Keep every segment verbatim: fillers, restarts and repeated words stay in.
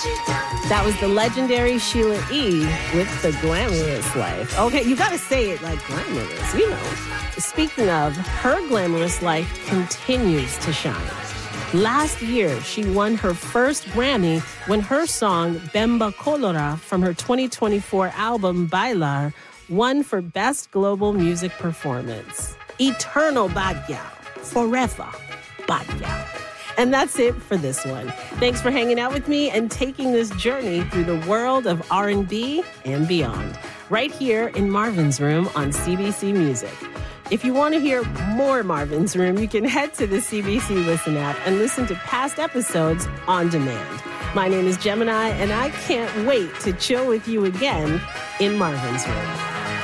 That was the legendary Sheila E. with The Glamorous Life. Okay, you gotta say it like glamorous, you know. Speaking of, her glamorous life continues to shine. Last year, she won her first Grammy when her song Bemba Colora from her twenty twenty-four album Bailar won for Best Global Music Performance. Eternal bad gal, forever bad gal. And that's it for this one. Thanks for hanging out with me and taking this journey through the world of R and B and beyond, right here in Marvin's Room on C B C Music. If you want to hear more Marvin's Room, you can head to the C B C Listen app and listen to past episodes on demand. My name is Gemini, and I can't wait to chill with you again in Marvin's Room.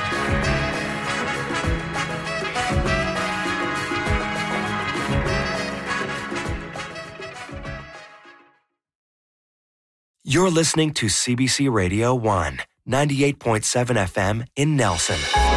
You're listening to C B C Radio one, ninety-eight point seven F M in Nelson.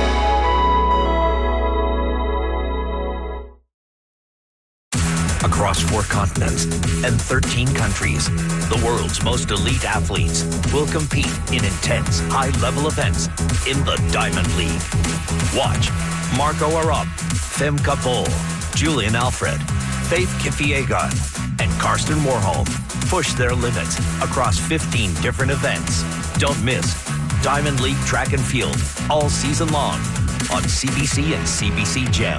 Across four continents and thirteen countries, the world's most elite athletes will compete in intense, high-level events in the Diamond League. Watch Marco Arop, Femke Bol, Julian Alfred, Faith Kipyegon, and Karsten Warholm push their limits across fifteen different events. Don't miss Diamond League Track and Field all season long on C B C and C B C Gem.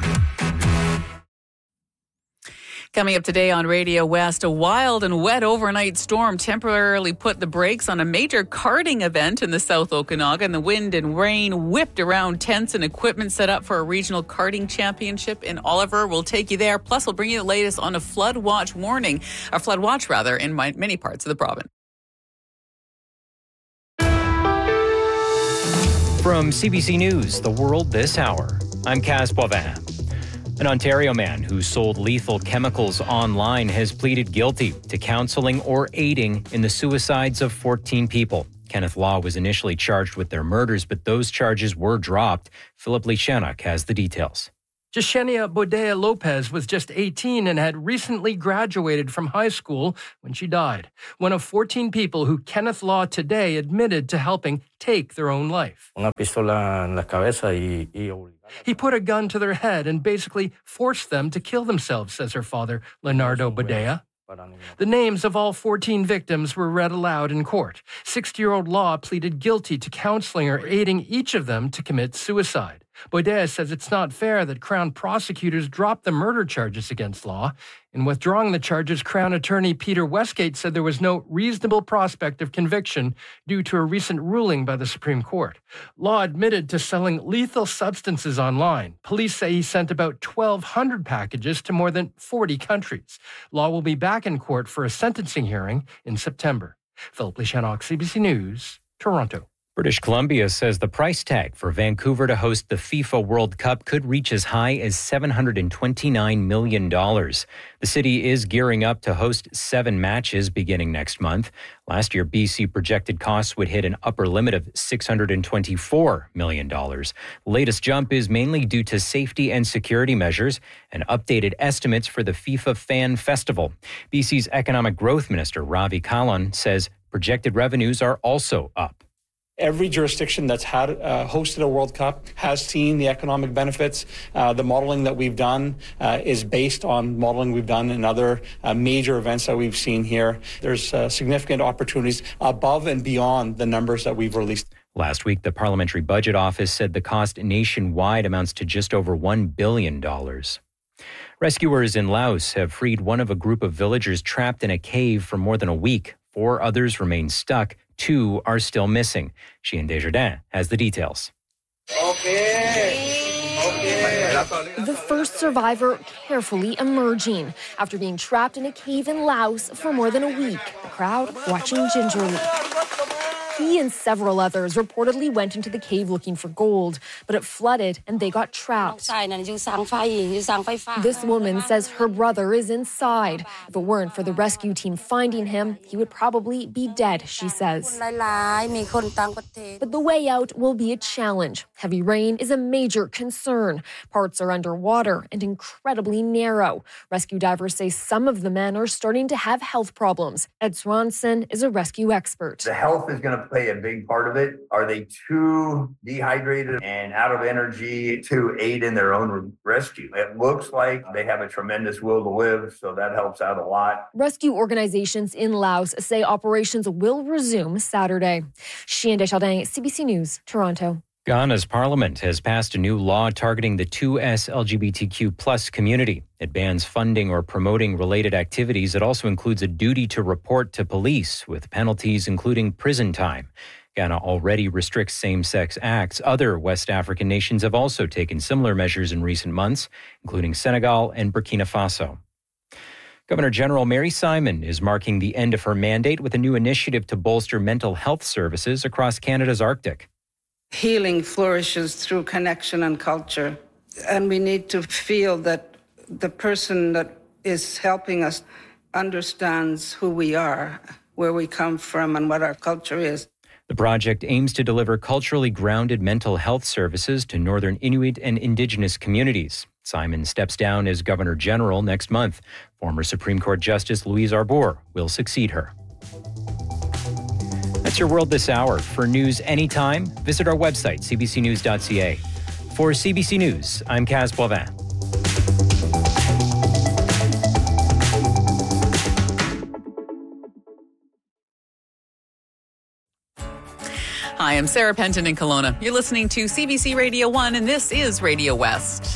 Coming up today on Radio West, a wild and wet overnight storm temporarily put the brakes on a major karting event in the South Okanagan. The wind and rain whipped around tents and equipment set up for a regional karting championship in Oliver. We'll take you there. Plus, we'll bring you the latest on a flood watch warning, a flood watch rather, in many parts of the province. From C B C News, The World This Hour, I'm Kaz Boivin. An Ontario man who sold lethal chemicals online has pleaded guilty to counseling or aiding in the suicides of fourteen people. Kenneth Law was initially charged with their murders, but those charges were dropped. Philip Lishanuk has the details. Yesenia Bodea Lopez was just eighteen and had recently graduated from high school when she died. One of fourteen people who Kenneth Law today admitted to helping take their own life. He put a gun to their head and basically forced them to kill themselves, says her father, Leonardo Bodea. The names of all fourteen victims were read aloud in court. sixty-year-old Law pleaded guilty to counseling or aiding each of them to commit suicide. Bodea says it's not fair that Crown prosecutors dropped the murder charges against Law. In withdrawing the charges, Crown attorney Peter Westgate said there was no reasonable prospect of conviction due to a recent ruling by the Supreme Court. Law admitted to selling lethal substances online. Police say he sent about twelve hundred packages to more than forty countries. Law will be back in court for a sentencing hearing in September. Philip Lishanuk, C B C News, Toronto. British Columbia says the price tag for Vancouver to host the FIFA World Cup could reach as high as seven hundred twenty-nine million dollars. The city is gearing up to host seven matches beginning next month. Last year, B C projected costs would hit an upper limit of six hundred twenty-four million dollars. The latest jump is mainly due to safety and security measures and updated estimates for the FIFA Fan Festival. B C's Economic Growth Minister Ravi Kahlon says projected revenues are also up. Every jurisdiction that's had uh, hosted a World Cup has seen the economic benefits. Uh, the modeling that we've done uh, is based on modeling we've done in other uh, major events that we've seen here. There's uh, significant opportunities above and beyond the numbers that we've released. Last week, the Parliamentary Budget Office said the cost nationwide amounts to just over one billion dollars. Rescuers in Laos have freed one of a group of villagers trapped in a cave for more than a week. Four others remain stuck. Two are still missing. Chien Desjardins has the details. Okay. Okay. The first survivor carefully emerging after being trapped in a cave in Laos for more than a week. The crowd watching gingerly. He and several others reportedly went into the cave looking for gold, but it flooded and they got trapped. This woman says her brother is inside. If it weren't for the rescue team finding him, he would probably be dead, she says. But the way out will be a challenge. Heavy rain is a major concern. Parts are underwater and incredibly narrow. Rescue divers say some of the men are starting to have health problems. Ed Swanson is a rescue expert. The health is going to play a big part of it. Are they too dehydrated and out of energy to aid in their own rescue? It looks like they have a tremendous will to live, so that helps out a lot. Rescue organizations in Laos say operations will resume Saturday. Chien Desjardins, C B C News, Toronto. Ghana's parliament has passed a new law targeting the two S L G B T Q plus community. It bans funding or promoting related activities. It also includes a duty to report to police, with penalties including prison time. Ghana already restricts same-sex acts. Other West African nations have also taken similar measures in recent months, including Senegal and Burkina Faso. Governor General Mary Simon is marking the end of her mandate with a new initiative to bolster mental health services across Canada's Arctic. Healing flourishes through connection and culture, and we need to feel that the person that is helping us understands who we are, where we come from, and what our culture is. The project aims to deliver culturally grounded mental health services to Northern Inuit and Indigenous communities. Simon steps down as Governor General next month. Former Supreme Court Justice Louise Arbour will succeed her. That's your world this hour. For news anytime, visit our website, c b c news dot c a. For C B C News, I'm Kaz Boivin. Hi, I'm Sarah Penton in Kelowna. You're listening to C B C Radio one, and this is Radio West.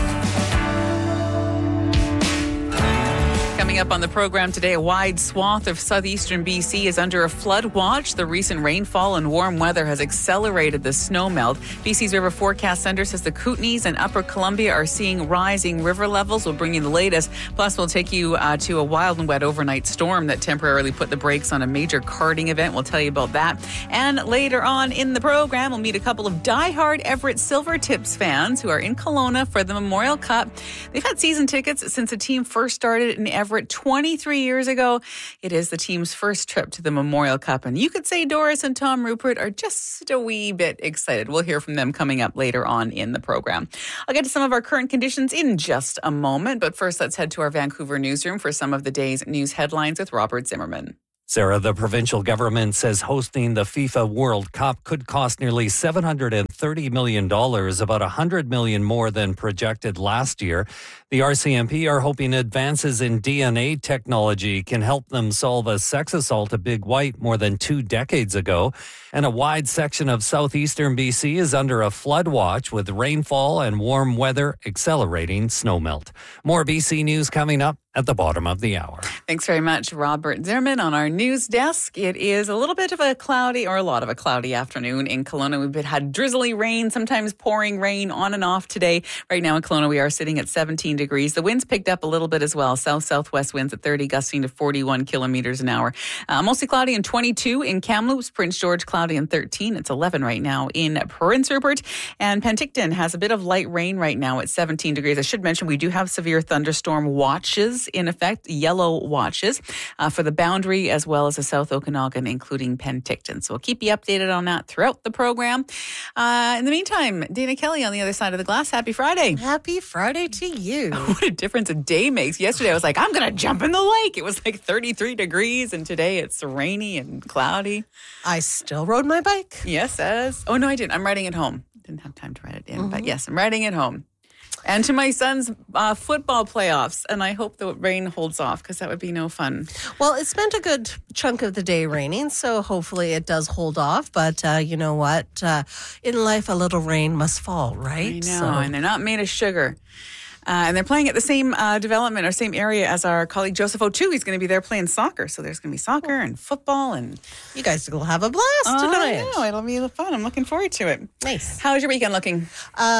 Coming up on the program today, a wide swath of southeastern B C is under a flood watch. The recent rainfall and warm weather has accelerated the snow melt. B C's River Forecast Center says the Kootenays and Upper Columbia are seeing rising river levels. We'll bring you the latest. Plus, we'll take you uh, to a wild and wet overnight storm that temporarily put the brakes on a major karting event. We'll tell you about that. And later on in the program, we'll meet a couple of diehard Everett Silvertips fans who are in Kelowna for the Memorial Cup. They've had season tickets since the team first started in Everett twenty-three years ago. It is the team's first trip to the Memorial Cup, and you could say Doris and Tom Rupert are just a wee bit excited. We'll hear from them coming up later on in the program. I'll get to some of our current conditions in just a moment, but first let's head to our Vancouver newsroom for some of the day's news headlines with Robert Zimmerman. Sarah, the provincial government says hosting the FIFA World Cup could cost nearly seven hundred thirty million dollars, about one hundred million dollars more than projected last year. The R C M P are hoping advances in D N A technology can help them solve a sex assault at Big White more than two decades ago. And a wide section of southeastern B C is under a flood watch, with rainfall and warm weather accelerating snowmelt. More B C news coming up at the bottom of the hour. Thanks very much, Robert Zimmerman. On our news desk, it is a little bit of a cloudy, or a lot of a cloudy afternoon in Kelowna. We've had drizzly rain, sometimes pouring rain on and off today. Right now in Kelowna, we are sitting at seventeen degrees. The winds picked up a little bit as well. South-southwest winds at thirty, gusting to forty-one kilometers an hour. Uh, mostly cloudy and twenty-two in Kamloops. Prince George, cloudy and thirteen. It's eleven right now in Prince Rupert. And Penticton has a bit of light rain right now at seventeen degrees. I should mention we do have severe thunderstorm watches in effect, yellow watches uh, for the Boundary as well as the South Okanagan, including Penticton. So we'll keep you updated on that throughout the program. Uh, in the meantime, Dana Kelly on the other side of the glass. Happy Friday. Happy Friday to you. What a difference a day makes. Yesterday I was like, I'm going to jump in the lake. It was like thirty-three degrees, and today it's rainy and cloudy. I still rode my bike. Yes, as oh no, I didn't. I'm riding it home. Didn't have time to ride it in, mm-hmm. but yes, I'm riding it home. And to my son's uh, football playoffs, and I hope the rain holds off, because that would be no fun. Well, it spent a good chunk of the day raining, so hopefully it does hold off. But uh, you know what? Uh, in life, a little rain must fall, right? I know, so. And they're not made of sugar. Uh, and they're playing at the same uh, development or same area as our colleague Joseph O'Toole. He's going to be there playing soccer. So there's going to be soccer and football. And you guys will have a blast uh, tonight. I know. It'll be fun. I'm looking forward to it. Nice. How's your weekend looking?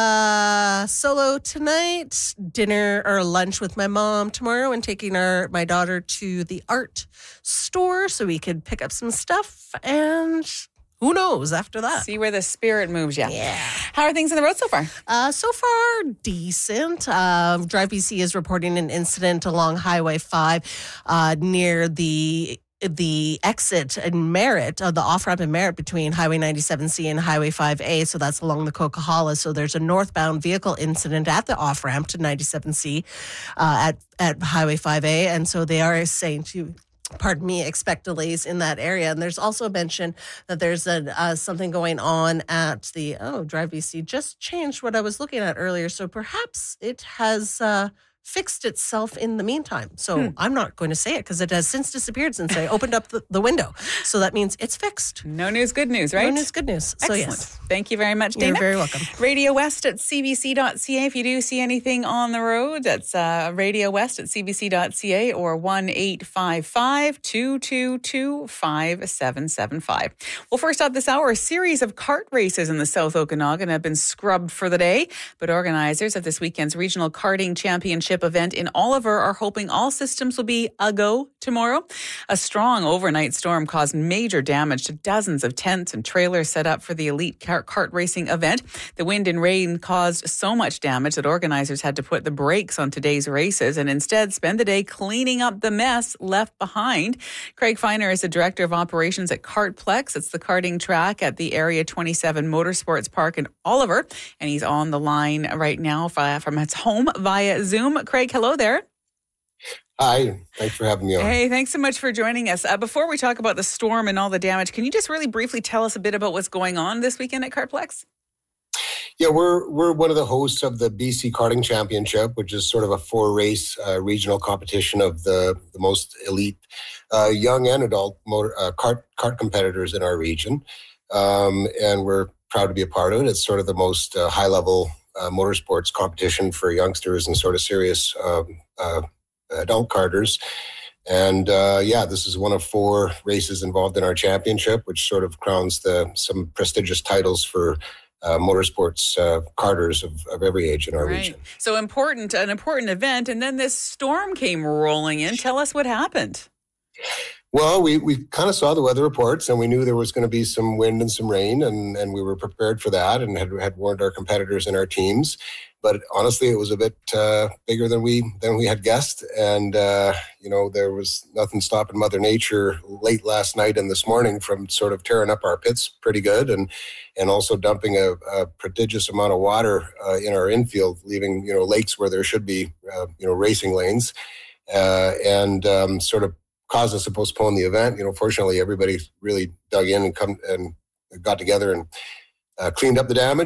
Uh, solo tonight, dinner or lunch with my mom tomorrow, and taking our my daughter to the art store so we could pick up some stuff and who knows after that? See where the spirit moves you. Yeah. How are things on the road so far? Uh, so far, decent. Uh, Drive B C is reporting an incident along Highway five uh, near the the exit in Merritt, uh, the off-ramp in Merritt between Highway ninety-seven C and Highway five A. So that's along the Coquihalla. So there's a northbound vehicle incident at the off-ramp to ninety-seven C uh, at, at Highway five A. And so they are saying to pardon me, expect delays in that area. And there's also mention that there's a, uh, something going on at the, oh, Drive B C just changed what I was looking at earlier. So perhaps it has uh, fixed itself in the meantime. So hmm. I'm not going to say it because it has since disappeared since I opened up the, the window. So that means it's fixed. No news, good news, right? No news, good news. Excellent. So yes. Thank you very much, Dana. You're very welcome. Radio West at c b c dot c a. If you do see anything on the road, that's uh, Radio West at c b c dot c a or one eight five five, two two two, five seven seven five. Well, first up this hour, a series of kart races in the South Okanagan have been scrubbed for the day, but organizers of this weekend's Regional Karting Championship event in Oliver are hoping all systems will be a go tomorrow. A strong overnight storm caused major damage to dozens of tents and trailers set up for the elite kart, kart racing event. The wind and rain caused so much damage that organizers had to put the brakes on today's races and instead spend the day cleaning up the mess left behind. Craig Feiner is the director of operations at Kartplex. It's the karting track at the Area twenty-seven Motorsports Park in Oliver, and he's on the line right now from his home via Zoom. Craig, hello there. Hi, thanks for having me on. Hey, thanks so much for joining us. Uh, before we talk about the storm and all the damage, can you just really briefly tell us a bit about what's going on this weekend at Kartplex? Yeah, we're we're one of the hosts of the B C Karting Championship, which is sort of a four-race uh, regional competition of the, the most elite uh, young and adult motor, uh, kart, kart competitors in our region. Um, and we're proud to be a part of it. It's sort of the most uh, high-level uh, motorsports competition for youngsters and sort of serious um, uh, adult karters. And uh, yeah, this is one of four races involved in our championship, which sort of crowns the some prestigious titles for uh, motorsports uh, karters of, of every age in our right. region. So important, an important event. And then this storm came rolling in. Tell us what happened. Well, we, we kind of saw the weather reports and we knew there was going to be some wind and some rain, and, and we were prepared for that and had, had warned our competitors and our teams. But honestly, it was a bit uh, bigger than we than we had guessed. And, uh, you know, there was nothing stopping Mother Nature late last night and this morning from sort of tearing up our pits pretty good and and also dumping a, a prodigious amount of water uh, in our infield, leaving, you know, lakes where there should be, uh, you know, racing lanes uh, and um, sort of caused us to postpone the event. You know, fortunately, everybody really dug in and come and got together and uh, cleaned up the damage.